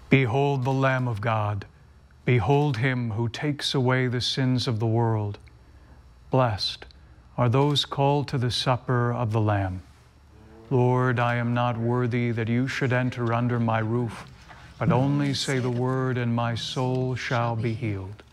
Behold the Lamb of God. Behold him who takes away the sins of the world. Blessed are those called to the supper of the Lamb. Lord, I am not worthy that you should enter under my roof, but only say the word, and my soul shall be healed.